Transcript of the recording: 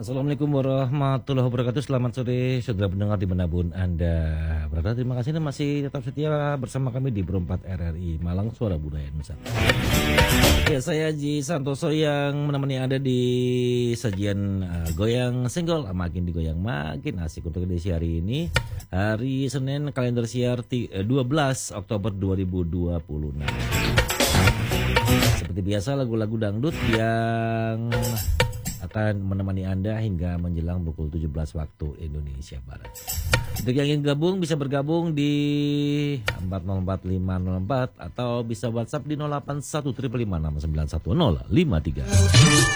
Assalamualaikum warahmatullahi wabarakatuh. Selamat sore saudara pendengar dimanapun Anda berada. Terima kasih dan masih tetap setia bersama kami di Pro 4 RRI Malang, Suara Budaya Nusantara. Ya, saya Haji Santoso yang menemani Anda di sajian goyang senggol. Makin digoyang makin asik untuk edisi hari ini. Hari Senin, kalender siar 12 Oktober 2026. Seperti biasa, lagu-lagu dangdut yang akan menemani Anda hingga menjelang pukul 17 waktu Indonesia Barat. Untuk yang ingin gabung bisa bergabung di 4045504 atau bisa WhatsApp di 081556910053.